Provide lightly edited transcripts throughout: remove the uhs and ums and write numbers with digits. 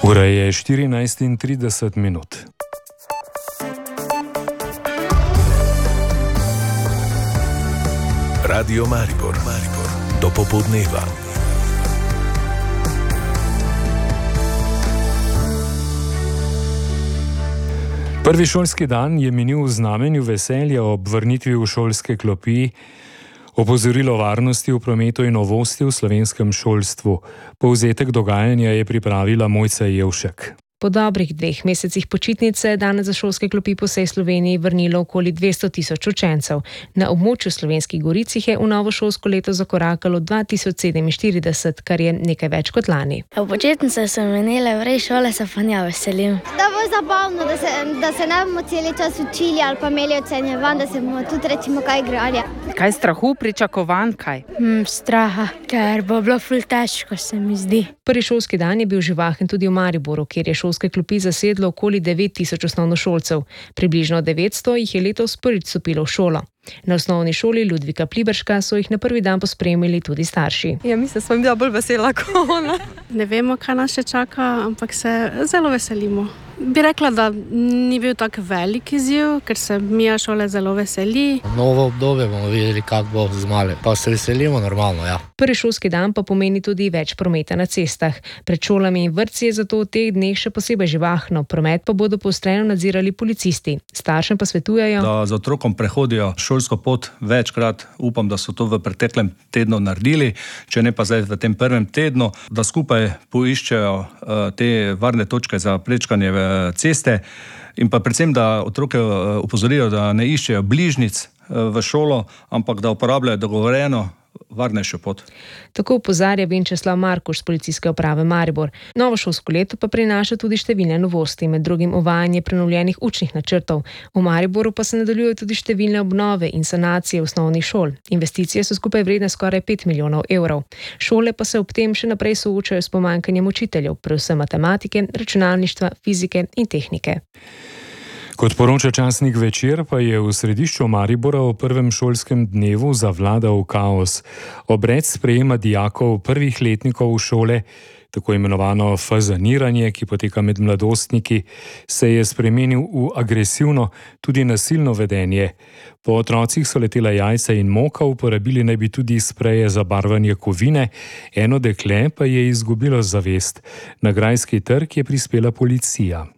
Ura je 14:30. Radio Maribor, do popoldneva. Prvi šolski dan je minil v znamenju veselja ob vrnitvi v šolske klopi, opozorilo varnosti v prometu in novosti v slovenskem šolstvu. Povzetek dogajanja je pripravila Mojca Jevšek. Po dobrih 2 mesecih počitnice je danes za šolske klopi po vsej Sloveniji vrnilo okoli 200 tisoč učencev. Na območju Slovenskih Goric je v novo šolsko leto zakorakalo 2047, kar je nekaj več kot lani. V počitnice sem menila, v šole se pa nja veselim. Da bo zabavno, da se ne bomo celi čas učili ali pa imeli ocenjevanj, da se bomo tudi recimo kaj igrali. Kaj strahu, pričakovanj, kaj? Straha, ker bo bilo ful težko, se mi zdi. Prvi šolski dan je bil živahen tudi v Mariboru, kjer je šolske klopi zasedlo okoli 9000 osnovnošolcev. Približno 900 jih je letos prvič vstopilo v šolo. Na osnovni šoli Ludvika Pliberška so jih na prvi dan pospremili tudi starši. Ja, mislim, smo bila bolj vesela kot ona. Ne vemo, kaj nas še čaka, ampak se zelo veselimo. Bi rekla, da ni bil tak velik izziv, ker se Mija šole zelo veseli. Novo obdobje bomo videli, kako bo z male. Pa se veselimo normalno, ja. Prvi šolski dan pa pomeni tudi več prometa na cestah. Pred šolami in vrtci je zato v teh dneh še posebej živahno. Promet pa bodo poostreno nadzirali policisti. Staršem pa svetujejo, da z otrokom prehodijo šolsko pot večkrat. Upam, da so to v preteklem tednu naredili, če ne pa zdaj v tem prvem tednu, da skupaj poiščejo te varne točke za prečkanje ceste in pa predvsem, da otroke opozorijo, da ne iščejo bližnjic v šolo, ampak da uporabljajo dogovorjeno varnejšo pot. Tako opozarja Vinčeslav Markuš z Policijske uprave Maribor. Novo šolsko leto pa prinaša tudi številne novosti, med drugim uvajanje prenovljenih učnih načrtov. V Mariboru pa se nadaljujejo tudi številne obnove in sanacije osnovnih šol. Investicije so skupaj vredne skoraj 5 milijonov evrov. Šole pa se ob tem še naprej soočajo s pomanjkanjem učiteljev, predvsem matematike, računalništva, fizike in tehnike. Kot poroča časnik Večer, pa je v središču Maribora v prvem šolskem dnevu zavladal kaos. Obred sprejema dijakov prvih letnikov v šole, tako imenovano fazaniranje, ki poteka med mladostniki, se je spremenil v agresivno, tudi nasilno vedenje. Po otrocih so letela jajca in moka, uporabili naj bi tudi spreje za barvanje kovine, eno dekle pa je izgubilo zavest. Na Grajski trg je prispela policija.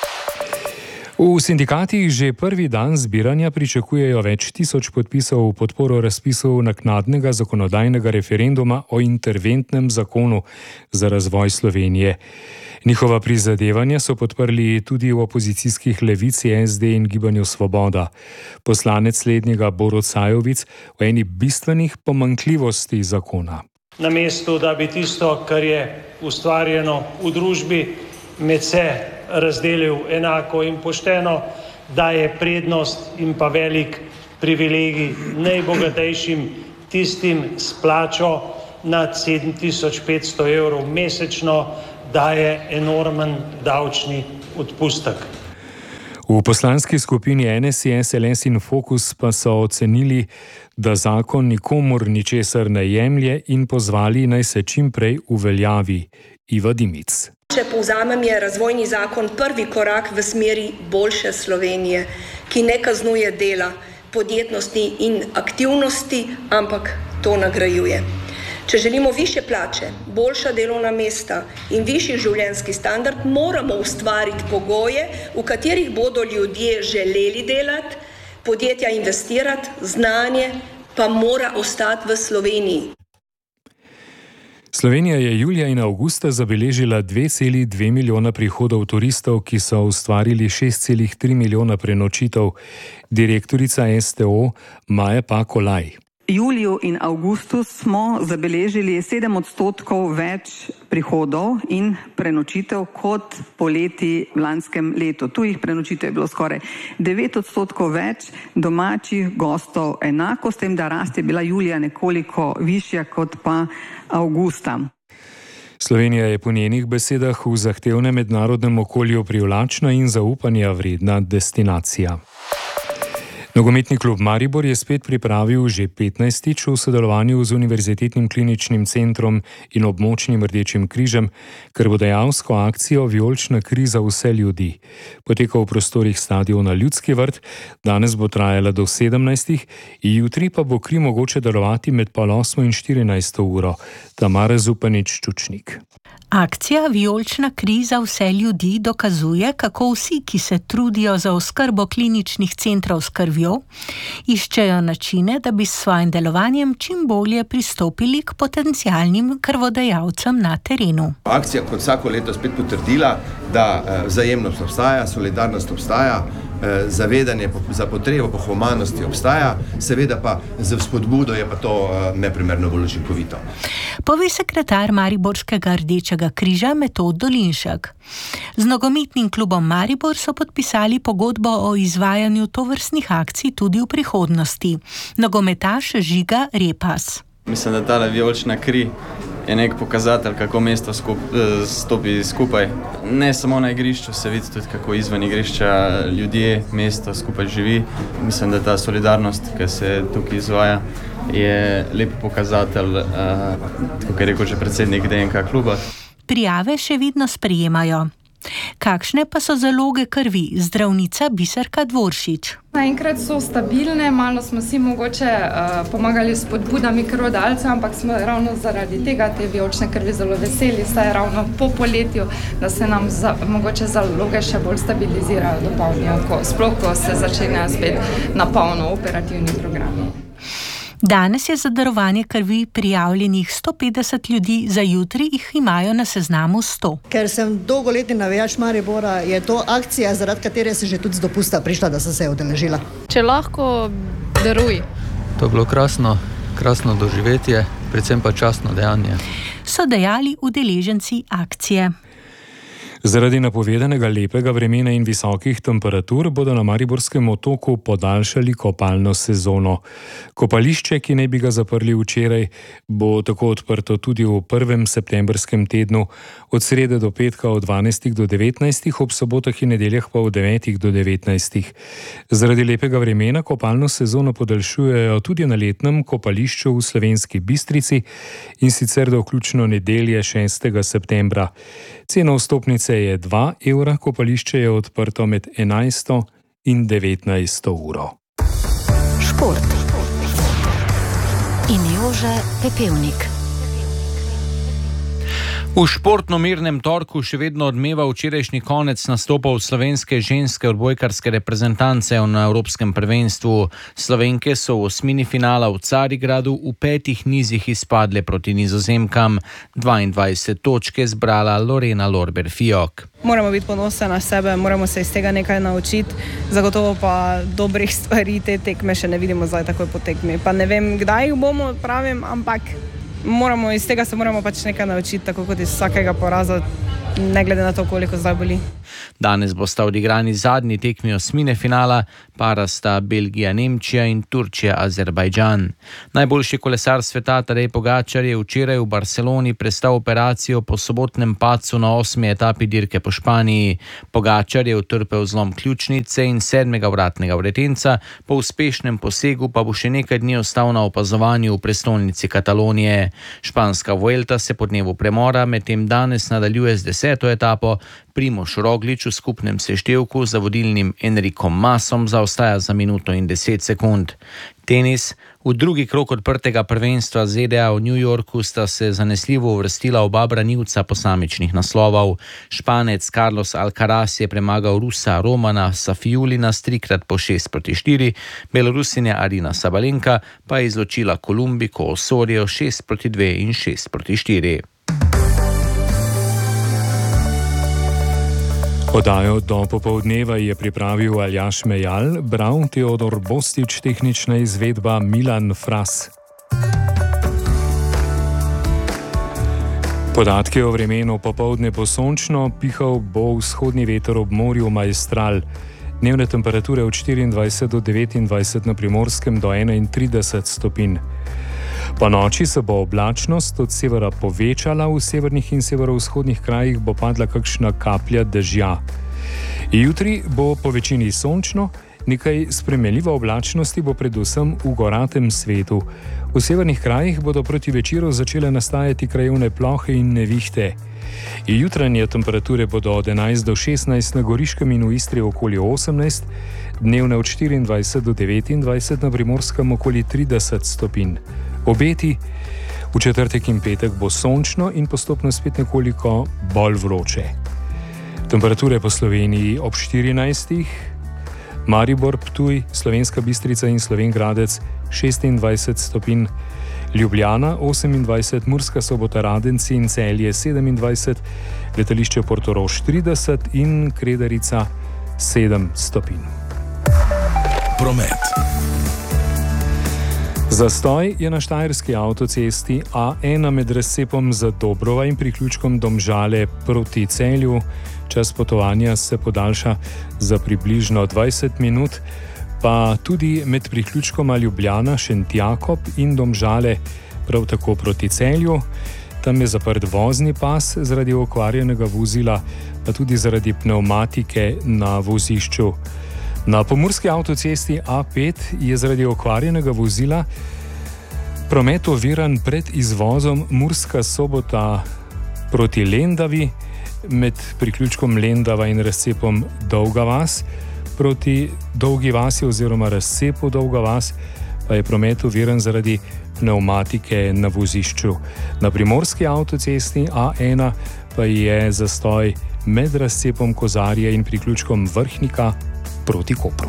V sindikatih že prvi dan zbiranja pričakujejo več tisoč podpisov v podporo razpisu naknadnega zakonodajnega referenduma o interventnem zakonu za razvoj Slovenije. Njihova prizadevanja so podprli tudi v opozicijskih Levici, SD in Gibanju Svoboda. Poslanec slednjega Borut Sajovic o eni bistvenih pomanjkljivosti zakona. Namesto, da bi tisto, kar je ustvarjeno v družbi, med se razdelil enako in pošteno, daje prednost in pa velik privilegij najbogatejšim, tistim s plačo nad 7500 evrov mesečno, daje enormen davčni odpustek. V poslanski skupini NSi, SLS in Fokus pa so ocenili, da zakon nikomur ničesar ne jemlje in pozvali, naj se čim prej uveljavi. Iva Dimic. Če povzamem, je razvojni zakon prvi korak v smeri boljše Slovenije, ki ne kaznuje dela, podjetnosti in aktivnosti, ampak to nagrajuje. Če želimo višje plače, boljša delovna mesta in višji življenjski standard, moramo ustvariti pogoje, v katerih bodo ljudje želeli delati, podjetja investirati, znanje pa mora ostati v Sloveniji. Slovenija je julija in avgusta zabeležila 2,2 milijona prihodov turistov, ki so ustvarili 6,3 milijona prenočitev. Direktorica STO Maja Pakolaj. Juliju in avgustu smo zabeležili 7% več prihodov in prenočitev kot poleti v lanskem letu. Tujih prenočitev je bilo skoraj 9% več, domačih gostov enako, s tem, da rast je bila julija nekoliko višja kot pa avgusta. Slovenija je po njenih besedah v zahtevnem mednarodnem okolju privlačna in zaupanja vredna destinacija. Nogometni klub Maribor je spet pripravil že 15. v sodelovanju z Univerzitetnim kliničnim centrom in območnim Rdečim križem krvodajalsko akcijo Vijolična kri za vse ljudi. Poteka v prostorih stadiona Ljudski vrt, danes bo trajala do 17. Jutri pa bo kri mogoče darovati med 7:30 in 14. uro. Tamara Zupanič-Čučnik. Akcija Vijolična kri za vse ljudi dokazuje, kako vsi, ki se trudijo za oskrbo kliničnih centrov s krvjo, iščejo načine, da bi s svojim delovanjem čim bolje pristopili k potencialnim krvodajalcem na terenu. Akcija kot vsako leto spet potrdila, da vzajemnost obstaja, solidarnost obstaja, zavedanje za potrebo po humanosti obstaja, seveda pa z spodbudo je pa to neprimerno bolj učinkovito. Pove sekretar Mariborskega Rdečega križa Metod Dolinšek. Z nogometnim klubom Maribor so podpisali pogodbo o izvajanju tovrstnih akcij tudi v prihodnosti. Nogometaš Žiga Repas. Mislim, da tale vijolična kri je nek pokazatelj, kako mesto stopi skupaj. Ne samo na igrišču, se vidi tudi, kako izven igrišča ljudje, mesto skupaj živi. Mislim, da ta solidarnost, ki se tukaj izvaja, je lep pokazatelj, kot je rekel že predsednik DNK kluba. Prijave še vidno sprejemajo. Kakšne pa so zaloge krvi? Zdravnica Biserka Dvoršič. Naenkrat so stabilne, malo smo si mogoče pomagali s spodbudami krvodalcev, ampak smo ravno zaradi tega te vijolične krvi zelo veseli, saj ravno po poletju, da se nam mogoče zaloge še bolj stabilizirajo, dopolnijo, sploh ko se začenjajo spet na polno operativni programi. Danes je za darovanje krvi prijavljenih 150 ljudi, za jutri jih imajo na seznamu 100. Ker sem dolgoletni navijač Maribora, je to akcija, zaradi katere se že tudi z dopusta prišla, da sem se udeležila. Če lahko, daruj. To je bilo krasno doživetje, predvsem pa častno dejanje. So dejali udeleženci akcije. Zaradi napovedanega lepega vremena in visokih temperatur bodo na Mariborskem otoku podaljšali kopalno sezono. Kopališče, ki naj bi ga zaprli včeraj, bo tako odprto tudi v prvem septembrskem tednu, od srede do petka od 12. do 19. ob sobotah in nedeljah pa od 9. do 19. Zaradi lepega vremena kopalno sezono podaljšujejo tudi na letnem kopališču v Slovenski Bistrici, in sicer do vključno nedelje 6. septembra. Cena vstopnice je 2 evra, kopališče je odprto med 11. in 19. uro. Šport. In Jože Pepevnik. V športno-mirnem torku še vedno odmeva včerajšnji konec nastopov slovenske ženske odbojkarske reprezentance na Evropskem prvenstvu. Slovenke so v osmini finala v Carigradu v 5 nizih izpadle proti Nizozemkam. 22 točke zbrala Lorena Lorber-Fiok. Moramo biti ponosni na sebe, moramo se iz tega nekaj naučiti. Zagotovo pa dobrih stvari te tekme še ne vidimo zdaj takoj po tekmi. Pa ne vem, kdaj jih bomo, pravim, ampak iz tega se moramo pač nekaj naučiti, tako kot iz vsakega poraza, ne glede na to, koliko zdaj boli. Danes bosta odigrani zadnji tekmi osmine finala, para sta Belgija, Nemčija in Turčija, Azerbajdžan. Najboljši kolesar sveta Tadej Pogačar je včeraj v Barceloni prestal operacijo po sobotnem padcu na 8. etapi dirke po Španiji. Pogačar je utrpel zlom ključnice in 7. vratnega vretenca, po uspešnem posegu pa bo še nekaj dni ostal na opazovanju v prestolnici Katalonije. Španska Vuelta se po dnevu premora medtem danes nadaljuje z 10. etapo. Primož Roglič v skupnem seštevku za vodilnim Enrikom Masom zaostaja za minuto in 10 sekund. Tenis. V drugi krog odprtega prvenstva ZDA v New Yorku sta se zanesljivo uvrstila oba branilca posamičnih naslovov. Španec Carlos Alcaraz je premagal Rusa Romana Safiulina s 3x po 6-4, Belorusinja Arina Sabalenka pa je izločila Kolumbiko Osorjo 6-2 in 6-4. Oddajo do popoldneva je pripravil Aljaž Mejal, bral Teodor Bostič, tehnična izvedba Milan Fras. Podatke o vremenu: popoldne bo sončno, pihal bo vzhodni veter ob morju Maestral. Dnevne temperature od 24 do 29 na Primorskem do 31 stopinj. Po noči se bo oblačnost od severa povečala, v severnih in severovzhodnih krajih bo padla kakšna kaplja dežja. Jutri bo po večini sončno Nekaj spremenljive oblačnosti bo predvsem v goratem svetu. V severnih krajih bodo proti večeru začele nastajati krajevne plohe in nevihte. Jutranje temperature bodo od 11 do 16 na Goriškem in v Istri okoli 18, dnevne od 24 do 29, na Primorskem okoli 30 stopinj. Obeti: v četrtek in petek bo sončno in postopno spet nekoliko bolj vroče. Temperature po Sloveniji ob 14, Maribor, Ptuj, Slovenska Bistrica in Slovenj Gradec 26 stopinj, Ljubljana 28, Murska Sobota, Radenci in Celje 27, letališče Portorož 30 in Kredarica 7 stopinj. Promet. Zastoj je na štajerski avtocesti A1 med razcepom Zadobrova in priključkom Domžale proti Celju. Čas potovanja se podaljša za približno 20 minut, pa tudi med priključkoma Ljubljana, Šentjakob in Domžale, prav tako proti Celju. Tam je zaprt vozni pas zaradi okvarjenega vozila, pa tudi zaradi pnevmatike na vozišču. Na pomurski avtocesti A5 je zaradi okvarjenega vozila promet oviran pred izvozom Murska Sobota proti Lendavi, med priključkom Lendava in razcepom Dolga vas. Proti Dolgi vasi oziroma razcepu Dolga vas pa je promet oviran zaradi pnevmatike na vozišču. Na primorski avtocesti A1 pa je zastoj med razcepom Kozarje in priključkom Vrhnika proti Kopru.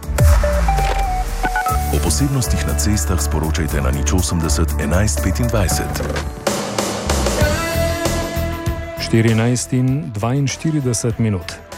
O posebnostih na cestah sporočajte na 080 11 25. 14 in 42 minut.